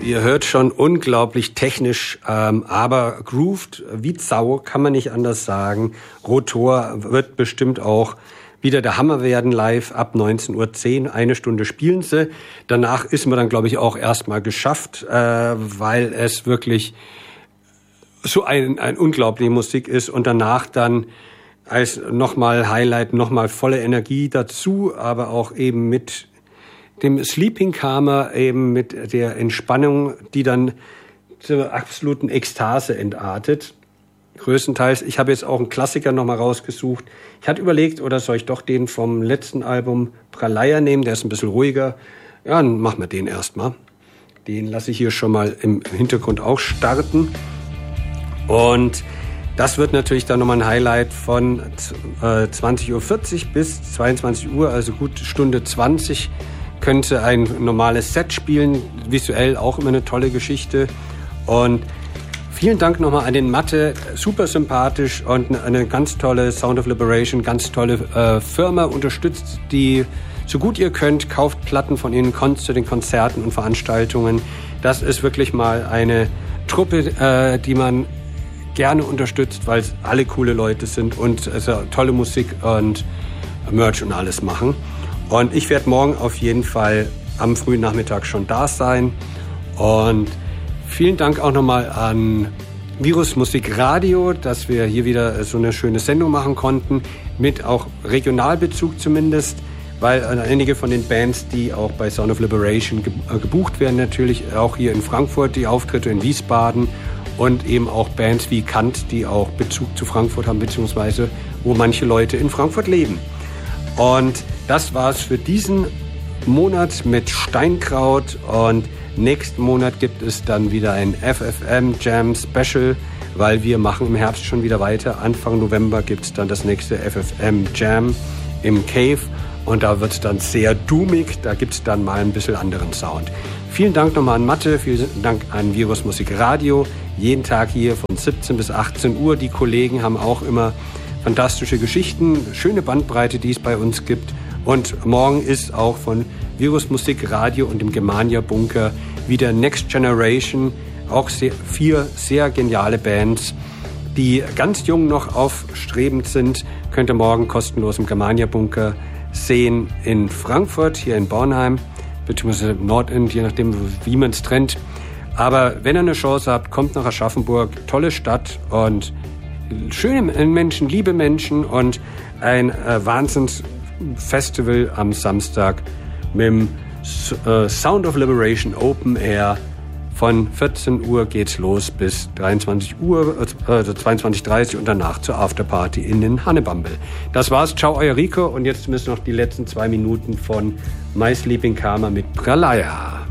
ihr hört schon, unglaublich technisch, aber grooved wie Sau, kann man nicht anders sagen. Rotor wird bestimmt auch wieder der Hammer werden live ab 19:10 Uhr. 1 Stunde spielen sie. Danach ist man dann, glaube ich, auch erstmal geschafft, weil es wirklich so ein unglaubliche Musik ist. Und danach dann als nochmal Highlight, nochmal volle Energie dazu, aber auch eben mit dem Sleeping Karma, eben mit der Entspannung, die dann zur absoluten Ekstase entartet. Größtenteils. Ich habe jetzt auch einen Klassiker nochmal rausgesucht. Ich hatte überlegt, oder soll ich doch den vom letzten Album Pralaya nehmen? Der ist ein bisschen ruhiger. Ja, dann machen wir den erstmal. Den lasse ich hier schon mal im Hintergrund auch starten. Und das wird natürlich dann nochmal ein Highlight von 20:40 Uhr bis 22 Uhr, also gut Stunde 20, könnte ein normales Set spielen. Visuell auch immer eine tolle Geschichte. Und vielen Dank nochmal an den Matte, super sympathisch und eine ganz tolle Sound of Liberation, ganz tolle Firma, unterstützt die so gut ihr könnt, kauft Platten von ihnen, kommt zu den Konzerten und Veranstaltungen. Das ist wirklich mal eine Truppe, die man gerne unterstützt, weil es alle coole Leute sind und tolle Musik und Merch und alles machen. Und ich werde morgen auf jeden Fall am frühen Nachmittag schon da sein. Und vielen Dank auch nochmal an Virus Musik Radio, dass wir hier wieder so eine schöne Sendung machen konnten, mit auch Regionalbezug zumindest, weil einige von den Bands, die auch bei Sound of Liberation gebucht werden, natürlich auch hier in Frankfurt, die Auftritte in Wiesbaden und eben auch Bands wie Kant, die auch Bezug zu Frankfurt haben, beziehungsweise wo manche Leute in Frankfurt leben. Und das war's für diesen Monat mit Steinkraut und nächsten Monat gibt es dann wieder ein FFM Jam Special, weil wir machen im Herbst schon wieder weiter. Anfang November gibt's dann das nächste FFM Jam im Cave und da wird's dann sehr doomig, da gibt's dann mal ein bisschen anderen Sound. Vielen Dank nochmal an Mathe, vielen Dank an Virus Musik Radio. Jeden Tag hier von 17 bis 18 Uhr. Die Kollegen haben auch immer fantastische Geschichten, schöne Bandbreite, die es bei uns gibt. Und morgen ist auch von Virus Musik Radio und dem Germania Bunker wieder Next Generation. Auch 4 sehr geniale Bands, die ganz jung noch aufstrebend sind. Könnt ihr morgen kostenlos im Germania Bunker sehen in Frankfurt, hier in Bornheim, beziehungsweise im Nordend, je nachdem, wie man es trennt. Aber wenn ihr eine Chance habt, kommt nach Aschaffenburg. Tolle Stadt und schöne Menschen, liebe Menschen und ein Wahnsinnsfestival am Samstag mit dem Sound of Liberation Open Air. Von 14 Uhr geht's los bis 23 Uhr, 22:30 Uhr und danach zur Afterparty in den Hannebambel. Das war's. Ciao, euer Rico. Und jetzt müssen noch die letzten 2 Minuten von My Sleeping Karma mit Pralaya.